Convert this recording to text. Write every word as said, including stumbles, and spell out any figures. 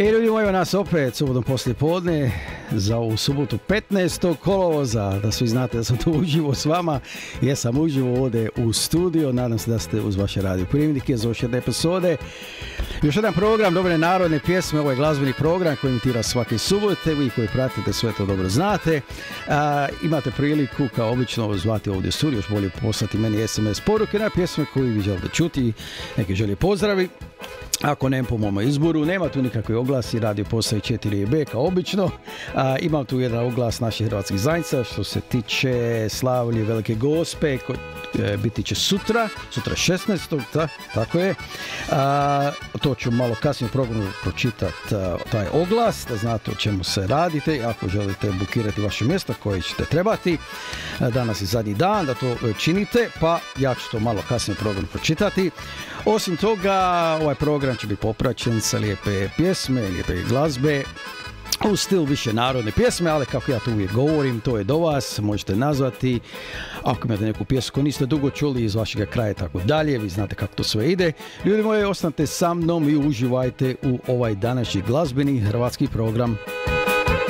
I ljudi moji, nas opet subotom poslije podne za ovu subotu petnaestog kolovoza, da svi znate da sam tu uživo s vama. Jesam uživo ovdje u studio, nadam se da ste uz vaše radio primjenike za još jedne epizode. Još jedan program Dobre narodne pjesme, ovo je glazbeni program koji emitira svake subote, vi koji pratite sve to dobro znate. A, imate priliku kao obično zvati ovdje u studio, još bolje poslati meni es em es poruke na pjesme koju vi želite čuti, neki želi pozdravi. Ako ne po mom izboru, nema tu nikakve oglasi, radio postaje četiri be kao obično. A, imam tu jedan oglas naših hrvatskih zajednica što se tiče slavlje Velike Gospe, ko, e, biti će sutra, sutra šesnaestog Ta, tako je. A, to ću malo kasnije u programu pročitati taj oglas, da znate o čemu se radite, ako želite bukirati vaše mjesto koje ćete trebati. A, danas je zadnji dan da to činite, pa ja ću to malo kasnije u programu pročitati. Osim toga, ovaj program će biti popraćen sa lijepe pjesme, lijepe glazbe, u stil više narodne pjesme, ali kako ja to uvijek govorim, to je do vas, možete nazvati, ako imate neku pjesmu koju niste dugo čuli iz vašeg kraja i tako dalje, vi znate kako to sve ide. Ljudi moji, ostanite sa mnom i uživajte u ovaj današnji glazbeni hrvatski program.